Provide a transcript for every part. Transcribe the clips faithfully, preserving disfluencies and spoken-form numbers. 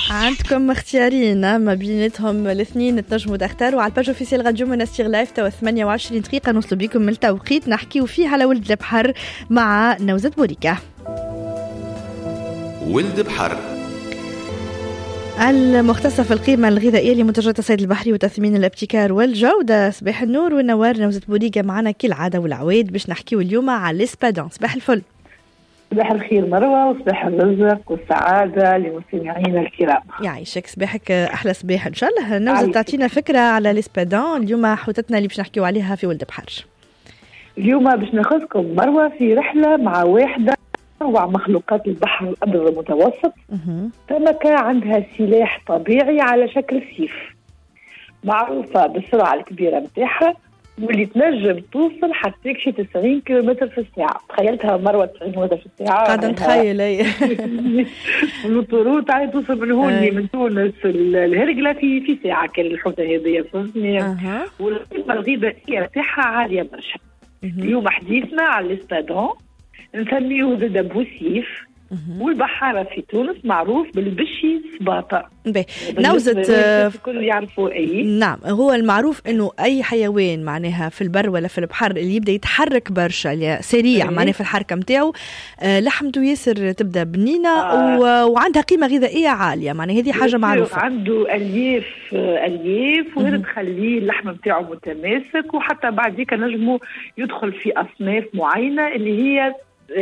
عندكم اختيارين ما بيناتهم الاثنين تنجموا تختاروا على الباج اوفيسيال راديو منستير لايف توا ثمانية وعشرين دقيقة نوصلوا بكم من التوقيت نحكيو فيه على ولد البحر مع نوزة بوريكا. ولد بحر المختصة في القيمة الغذائية لمنتجات الصيد البحري وتثمين الابتكار والجودة. صباح النور ونوار نوزة بوريكا معنا كالعادة والعويد باش نحكيو اليوم على الاسبادون. صباح الفل. صباح الخير مروة وصباح الرزق والسعادة لمستمعينا الكرام. يعيشك صباحك أحلى صباح إن شاء الله. نوزة تعطينا فكرة على الاسبادون اليوم حوتتنا اللي باش نحكيو عليها في ولد بحر. اليوم باش ناخذكم مروة في رحلة مع واحدة أنواع مخلوقات البحر الأبيض المتوسط. سمكة عندها سلاح طبيعي على شكل سيف، معروفة بالسرعة الكبيرة متاعها واللي تنجم توصل حتى شي تسعين كيلومتر في الساعة. تخيلتها مروة تسعين كيلومتر في الساعة قاعدة نتخيل اي الطرود تاعي توصل من هون من تونس الهرقلة في في ساعة كان الحوتة هذه فهمتني. أه. والقيمة الغذائية تاعها عالية برشا. اليوم حديثنا على الاسبادون نسميه زاد بوسيف والبحارة في تونس معروف بالبشي سباطة. نوزة الكل يعرفوا اي. نعم هو المعروف انه اي حيوان معناها في البر ولا في البحر اللي يبدا يتحرك برشا سريع معناها في الحركة متاعه لحمته ياسر تبدا بنينة آه. وعندها قيمة غذائية عالية معناها هذه حاجة معروفة. عنده الياف الياف وهذا تخليه اللحم متاعه متماسك وحتى بعديك نجمه يدخل في اصناف معينة اللي هي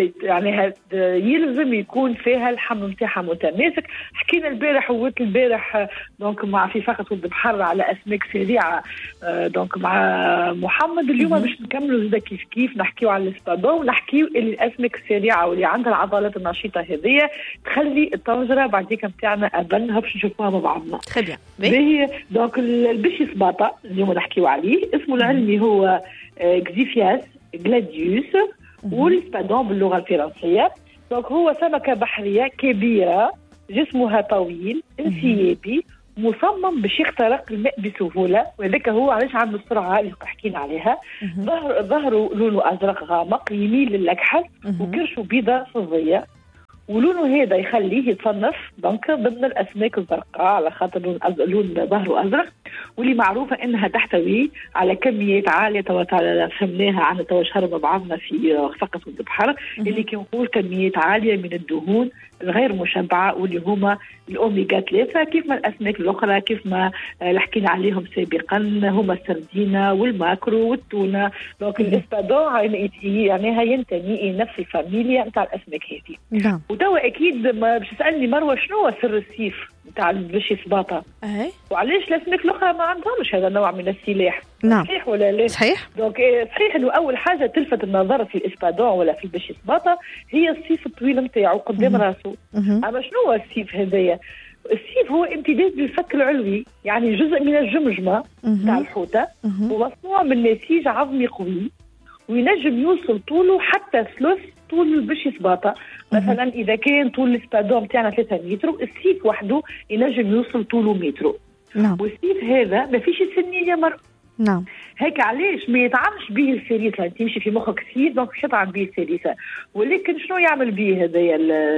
يعني يلزم يكون فيها اللحم نتاعها متماسك. حكينا البارح وقت البارح دونك مع في فقط ولد بحر على اسماك سريعه دونك مع محمد. اليوم باش نكملوا زاد كيف كيف نحكيو على الاسبادون ونحكيو الاسماك السريعه واللي عندها العضلات النشيطه هذيا تخلي الطنجره بعديك نتاعنا ابنها باش نشوفوها مع بعضنا. تري بيان. دونك البشي سباطه اليوم نحكيو عليه اسمه العلمي هو كزيفياس جلاديوس والاسبادون باللغه الفرنسيه. دونك هو سمكه بحريه كبيره جسمها طويل انسيابي مصمم باش يخترق الماء بسهوله وذاك هو علاش عنده السرعه اللي حكينا عليها. ظهر ظهره لونه ازرق غامق يميل للاكحل وكرشه بيضاء فضيه ولونه هذا يخليه يتصنف دونك ضمن الاسماك الزرقاء على خاطر لون أز... لون ظهره ازرق واللي معروفه انها تحتوي على كميات عاليه توا فهمناها عن توا شهر بعضنا في فقط ولد بحر اللي كنقول كميات عاليه من الدهون الغير مشبعه واللي هما الاوميغا ثلاثة كيف ما الاسماك الاخرى كيف ما اللي حكينا عليهم سابقا هما السردينه والماكرو والتونه. دونك الاسبادون يعني هي ينتمي الى نفس الفاميليا نتاع الاسماك هذه. وتوا اكيد ما باش تسالني مروه شنو هو سر السيف نتاع البشي سباطه اي وعلاش الاسماك الاخرى ما عندهمش هذا النوع من السلاح؟ نعم. صحيح ولا لا؟ صحيح. دونك صحيح انه اول حاجه تلفت النظر في الاسبادون ولا في البشي سباطه هي السيف الطويل نتاعو قدام راسه. اما شنو هو السيف هذايا؟ السيف هو امتداد للفك العلوي يعني جزء من الجمجمه تاع الحوته ومصنوع من نسيج عظمي قوي وينجم يوصل طوله حتى ثلث طول البشي سباطه. مثلا اذا كان طول الاسبادون تاعنا ثلاثة متر السيف وحده ينجم يوصل طوله متر. نعم. والسيف هذا ما فيش سنيه مر. نعم. هيك علاش ما يطعمش به الفريسه يعني تمشي في مخك كثير دونك مش يطعم به الفريسه ولكن شنو يعمل به هذايا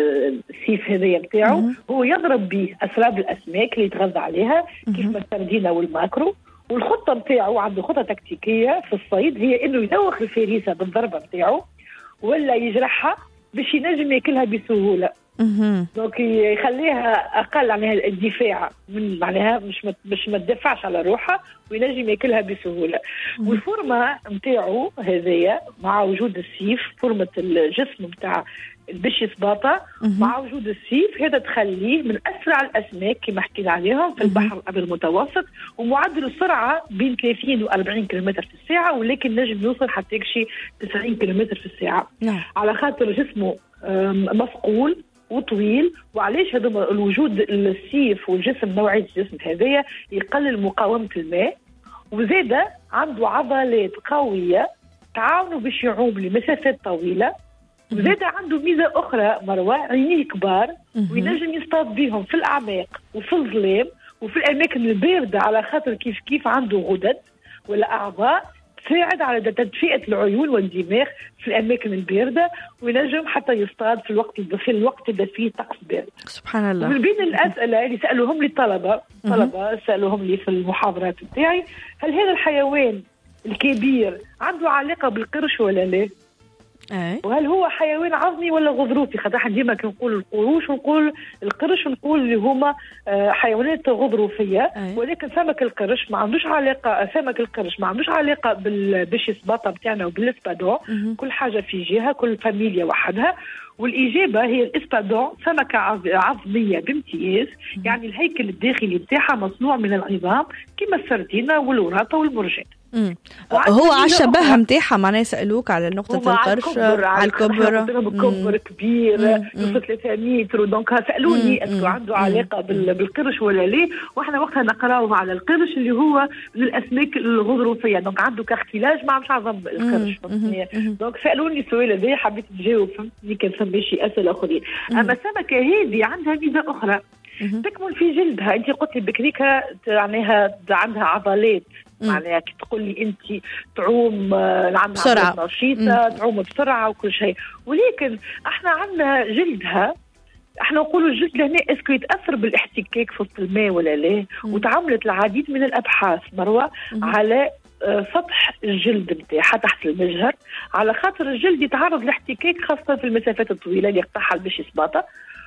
السيف هذايا نتاعو؟ هو يضرب به اسراب الاسماك اللي يتغذى عليها كيف ما السردينه والماكرو. والخطه نتاعو عنده خطه تكتيكيه في الصيد هي انه يدوخ الفريسه بالضربه نتاعو ولا يجرحها باش ينجم ياكلها بسهوله. دونك يخليها اقل عليها الدفاع من معناها مش مت مش ما تدافعش على روحها وينجم ياكلها بسهوله. والفورمه نتاعو هذيا مع وجود السيف فورمه الجسم نتاع البشي سباطه مع وجود السيف هذا تخليه من اسرع الاسماك كما حكينا عليهم في البحر الابيض المتوسط ومعدل السرعه بين ثلاثين وأربعين كيلومتر في الساعه ولكن نجم يوصل حتى شي تسعين كيلومتر في الساعه. نعم. على خاطر جسمه مثقول وطويل وعلاش هذا الوجود السيف والجسم نوعيه الجسم هذايا يقلل مقاومه الماء وزاده عنده عضلات قويه تعاونوا باش يعوم لمسافات طويله وزاده عنده ميزه اخرى مروه عينيه كبار وينجم يصطاد بهم في الاعماق وفي الظلام وفي الاماكن البارده على خاطر كيف كيف عنده غدد ولا اعضاء تساعد على تدفئة العيون والدماغ في الأماكن الباردة، وينجم حتى يصطاد في الوقت في الوقت اللي فيه طقس بارد. سبحان الله. ومن بين الأسئلة اللي سألوهم لي الطلبة طلبة سألوهم لي في المحاضرات بتاعي، هل هذا الحيوان الكبير عنده علاقة بالقرش ولا لا؟ أي. وهل هو حيوان عظمي ولا غضروفي؟ خاطر احنا ديما كنقول القروش ونقول القرش ونقول اللي هما حيوانات غضروفيه، ولكن سمك القرش ما عندوش علاقه، سمك القرش ما عندوش علاقه بالبشي سباطه بتاعنا وبالاسبادون، كل حاجه في جهه، كل فاميليا وحدها. والإجابة هي الإسبادون، سمكة عظمية بامتياز، يعني الهيكل الداخلي بتاعها مصنوع من العظام كما السردينة والوراطة والمرجان. هو على الشبه نتاعها معناها يسألوك على نقطة القرش على الكبر كبر كبير يوصل ثلاثة متر، دونك سألوني اسكو عنده علاقة بالقرش ولا لا، واحنا وقتها نقراوه على القرش اللي هو من الأسماك الغضروفية، دونك عنده كارتيلاج ما مش عظم القرش. دونك سألوني السؤال هذا حبيت نجاوب، فهمتني، كان فما شي أسئلة أخرين. أما السمكة هذه عندها ميزة أخرى تكمن في جلدها. انت قلت لي بكريكا معناها عندها عضلات، معناها كي تقول لي انت تعوم عندها بسرعه نشيطه، تعوم بسرعه وكل شيء، ولكن احنا عندنا جلدها، احنا نقولوا الجلد هنا اسكو يتاثر بالاحتكاك في وسط الماء ولا لا؟ وتعملت العديد من الابحاث مروه على سطح الجلد بتاعها تحت المجهر، على خاطر الجلد يتعرض لاحتكاك خاصه في المسافات الطويله اللي يقطعها البشي سباطه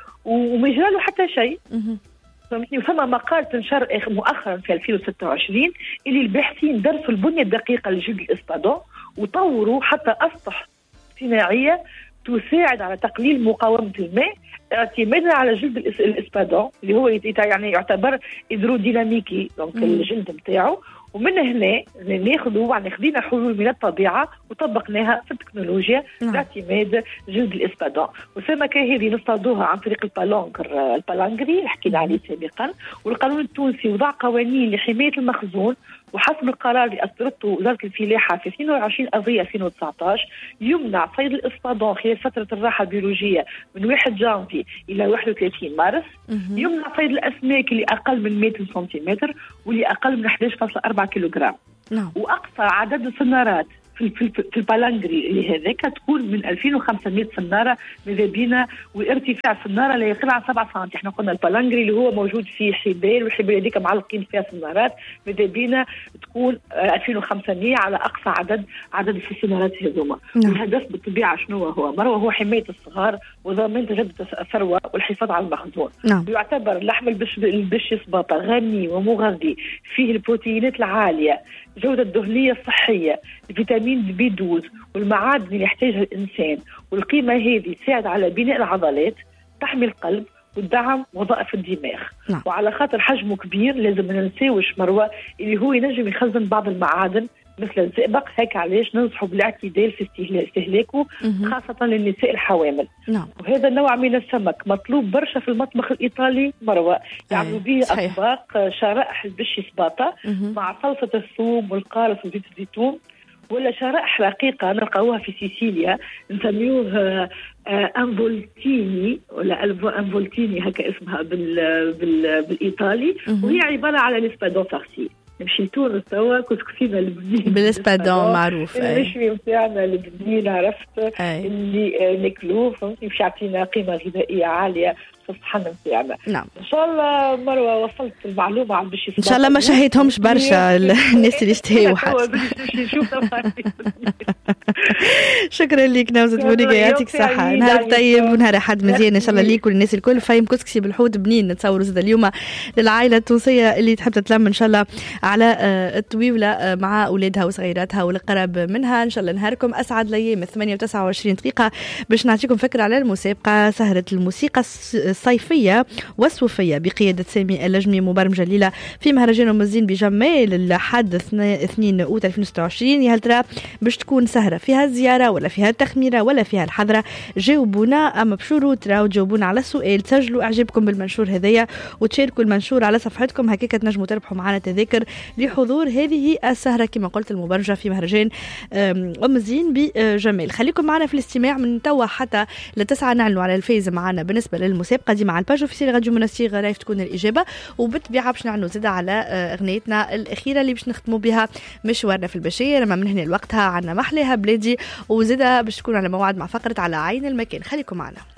وما يجرى له حتى شيء. فهمتني؟ ثم مقال تنشر مؤخرا في ألفين وستة وعشرين اللي الباحثين درسوا البنيه الدقيقه لجلد الاسبادون وطوروا حتى اسطح صناعيه تساعد على تقليل مقاومه الماء اعتمادا على جلد الاسبادون اللي هو يعني يعتبر هيدروديناميكي، دونك الجلد نتاعو. ومن هنا ناخذوا يعني خدينا حلول من الطبيعه وطبقناها في التكنولوجيا باعتماد جلد الاسبادون. والسمكه هذه نصطادوها عن طريق البالونكر البالانغري اللي حكينا عليه سابقا، والقانون التونسي وضع قوانين لحمايه المخزون، وحسب القرار اللي اصدرته وزاره الفلاحه في اثنين وعشرين أبريل ألفين وتسعطاش يمنع صيد الاسبادون خلال فتره الراحه البيولوجيه من واحد جانفي الى واحد وثلاثين مارس. يمنع صيد الاسماك اللي اقل من مئة سنتيمتر واللي اقل من أحد عشر فاصلة أربعة كيلوغرام. نعم. واقصى عدد السنارات في في, في البالانغري اللي هذاك تكون من ألفين وخمسمئة سناره ماذا بينا، وارتفاع السناره لا يقل عن سبعة سنتي. احنا قلنا البالانغري اللي هو موجود فيه حبال والحبال هذيك معلقين فيها سنارات، ماذا بينا تكون ألفين وخمسمئة على اقصى عدد عدد في السنارات هذوما. نعم. والهدف بالطبيعه شنو هو؟ مروه هو حمايه الصغار وضمان تجدد الثروه والحفاظ على المخزون. نعم. يعتبر لحم البش البش سباطه غني ومغذي، فيه البروتينات العاليه، جوده الدهنيه الصحيه، الفيتامين بي اثناشر والمعادن اللي يحتاجها الانسان، والقيمه هذه تساعد على بناء العضلات، تحمي القلب والدعم وظائف الدماغ. نعم. وعلى خاطر حجمه كبير لازم ما ننساوش مروه اللي هو ينجم يخزن بعض المعادن مثل الزئبق، هيك علاش ننصحوا بالاعتدال في استهلاكه خاصه للنساء الحوامل. نعم. وهذا النوع من السمك مطلوب برشا في المطبخ الايطالي مروه، يعملوا به اطباق شرائح البشي سباطه مع صلصه الثوم والقارص وزيت الزيتون، ولا شرائح رقيقه نلقاوها في سيسيليا نسميوه انفولتيني ولا انفولتيني هكا اسمها بال بال بالايطالي، وهي عباره على الاسبادون فارسي. نمشي لتونس توا كسكسينا البنين بالاسبادون معروف، المشوي نتاعنا البنين عرفت اللي ناكلوه، فهمتني، باش يعطينا قيمه غذائيه عاليه في الصحه نتاعنا. نعم. ان شاء الله مروه وصلت المعلومه عن باش ان شاء الله ما شهيتهمش برشا الناس اللي اشتهيوا حاجه. شكرا لك نوزة بونيكا، يعطيك الصحه، نهار طيب ونهار احد مزيان ان شاء الله ليك وللناس الكل. فايم كسكسي بالحوت بنين نتصوروا زاد اليوم للعائله التونسيه اللي تحب تتلم ان شاء الله على الطويوله مع اولادها وصغيراتها والقرب منها. ان شاء الله نهاركم اسعد الايام. ثمانية وتسعة وعشرين دقيقه باش نعطيكم فكره على المسابقه سهره الموسيقى الصيفيه والصوفيه بقياده سامي اللجمي، مبرمجه الليله في مهرجان المزين بجمال لحد اثنين أوت ألفين وستة وعشرين. يا هل ترى باش تكون سهره فيها الزياره ولا فيها التخميره ولا فيها الحضره؟ جاوبونا، اما بشروط راهو تجاوبونا على السؤال، تسجلوا اعجابكم بالمنشور هذايا وتشاركوا المنشور على صفحتكم، هكاك تنجموا تربحوا معنا تذاكر لحضور هذه السهره كما قلت المبرمجه في مهرجان ام زين بجمال. خليكم معنا في الاستماع من توا حتى لتسعة نعلنوا على الفائز معنا بالنسبه للمسابقه. الحلقه ديما على الباج اوفيسيال راديو منستير رايف تكون الاجابه، وبالطبيعه باش نعنوا زاده على اغنيتنا الاخيره اللي باش نختموا بها مشوارنا في البشير. اما من هنا لوقتها عندنا محليها بلادي، وزاده باش تكون على موعد مع فقره على عين المكان. خليكم معنا.